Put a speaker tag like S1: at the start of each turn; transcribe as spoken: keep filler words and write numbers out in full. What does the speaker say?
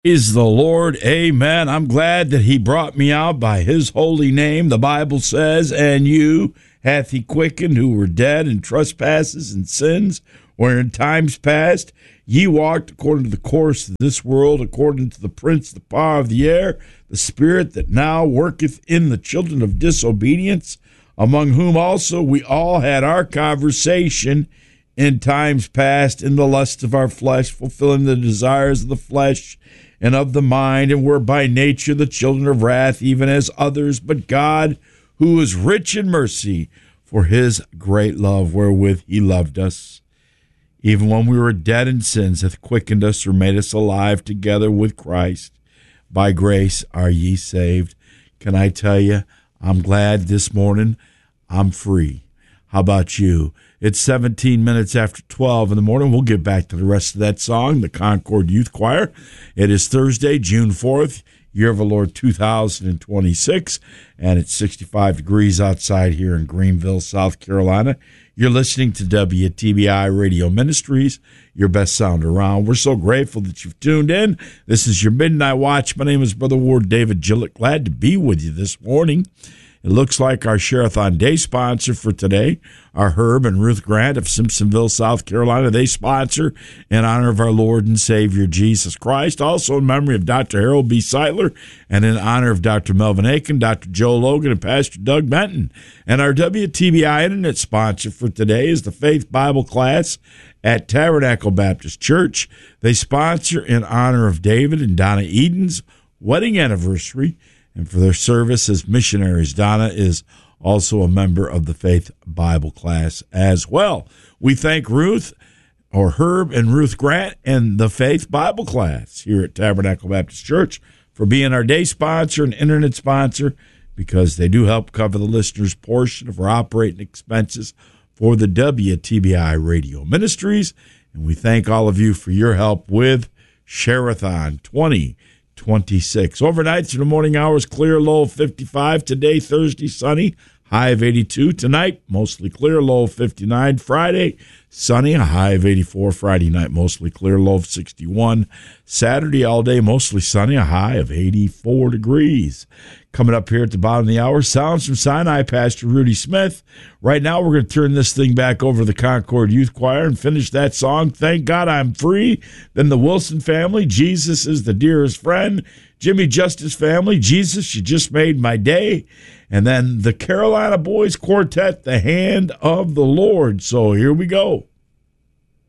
S1: Praise the Lord. Amen. I'm glad that he brought me out by his holy name. The Bible says, and you hath he quickened who were dead in trespasses and sins, where in times past ye walked according to the course of this world, according to the prince of the power of the air, the spirit that now worketh in the children of disobedience, among whom also we all had our conversation in times past in the lust of our flesh, fulfilling the desires of the flesh and of the mind, and were by nature the children of wrath, even as others. But God, who is rich in mercy, for his great love wherewith he loved us, even when we were dead in sins, hath quickened us or made us alive together with Christ. By grace are ye saved. Can I tell you, I'm glad this morning I'm free. How about you? It's seventeen minutes after twelve in the morning. We'll get back to the rest of that song, the Concord Youth Choir. It is Thursday, June fourth, year of the Lord two thousand twenty-six, and it's sixty-five degrees outside here in Greenville, South Carolina. You're listening to W T B I Radio Ministries, your best sound around. We're so grateful that you've tuned in. This is your Midnight Watch. My name is Brother Ward David Gillett. Glad to be with you this morning. It looks like our Share-a-thon Day sponsor for today, our Herb and Ruth Grant of Simpsonville, South Carolina. They sponsor in honor of our Lord and Savior Jesus Christ. Also in memory of Doctor Harold B. Seitler and in honor of Doctor Melvin Aiken, Doctor Joe Logan, and Pastor Doug Benton. And our W T B I Internet sponsor for today is the Faith Bible class at Tabernacle Baptist Church. They sponsor in honor of David and Donna Eden's wedding anniversary, and for their service as missionaries. Donna is also a member of the Faith Bible class as well. We thank Ruth, or Herb and Ruth Grant, and the Faith Bible class here at Tabernacle Baptist Church for being our day sponsor and internet sponsor, because they do help cover the listeners' portion of our operating expenses for the W T B I Radio Ministries. And we thank all of you for your help with Share-a-thon twenty twenty-six. Overnight through the morning hours, clear, low of fifty-five. Today, Thursday, sunny, high of eighty-two. Tonight, mostly clear, low of fifty-nine. Friday, sunny, a high of eighty-four. Friday night, mostly clear, low of sixty-one. Saturday, all day, mostly sunny, a high of eighty-four degrees. Coming up here at the bottom of the hour, Sounds from Sinai, Pastor Rudy Smith. Right now, we're going to turn this thing back over to the Concord Youth Choir and finish that song, Thank God I'm Free. Then the Wilson family, Jesus is the Dearest Friend. Jimmy Justice family, Jesus, You Just Made My Day. And then the Carolina Boys Quartet, The Hand of the Lord. So here we go.